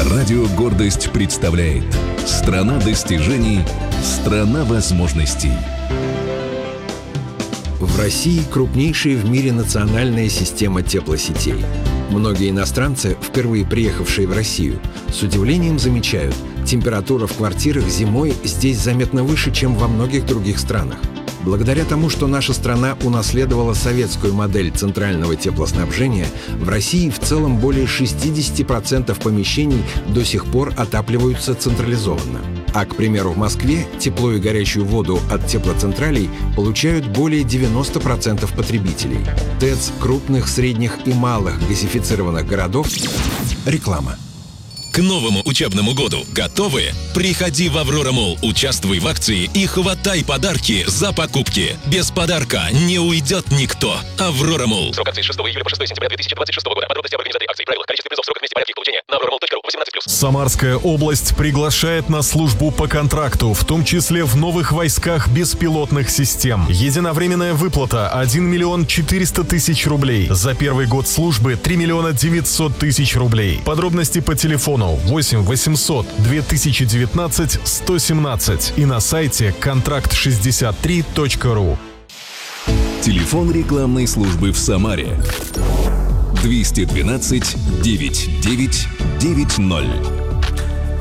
Радио «Гордость» представляет «Страна достижений, страна возможностей». В России крупнейшая в мире национальная система теплосетей. Многие иностранцы, впервые приехавшие в Россию, с удивлением замечают, температура в квартирах зимой здесь заметно выше, чем во многих других странах. Благодаря тому, что наша страна унаследовала советскую модель центрального теплоснабжения, в России в целом более 60% помещений до сих пор отапливаются централизованно. А, к примеру, в Москве тепло и горячую воду от теплоцентралей получают более 90% потребителей. ТЭЦ крупных, средних и малых газифицированных городов. Реклама. К новому учебному году готовы? Приходи в Аврора Молл, участвуй в акции и хватай подарки за покупки. Без подарка не уйдет никто. Аврора Молл. Срок акции с 6 июля по 6 сентября 2026 года. Подробности об организации акции, правила, количестве призов, сроках, месте, порядке их получения на auroramall.ru. 18+. Самарская область приглашает на службу по контракту, в том числе в новых войсках беспилотных систем. Единовременная выплата 1 миллион 400 тысяч рублей. За первый год службы 3 миллиона 900 тысяч рублей. Подробности по телефону 8 800 2019 117 и на сайте контракт63.ру. Телефон рекламной службы в Самаре 212 9990.